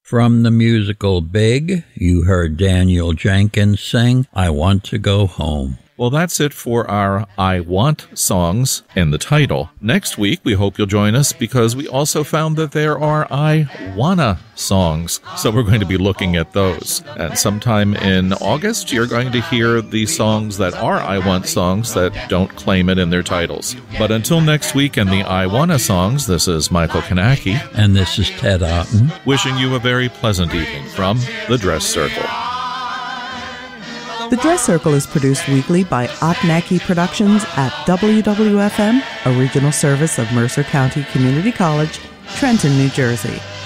From the musical Big, you heard Daniel Jenkins sing, I Want to Go Home. Well, that's it for our I Want songs and the title. Next week, we hope you'll join us because we also found that there are I Wanna songs. So we're going to be looking at those. And sometime in August, you're going to hear the songs that are I Want songs that don't claim it in their titles. But until next week and the I Wanna songs, this is Michael Kanaki. And this is Ted Otten. Wishing you a very pleasant evening from The Dress Circle. The Dress Circle is produced weekly by Otnaki Productions at WWFM, a regional service of Mercer County Community College, Trenton, New Jersey.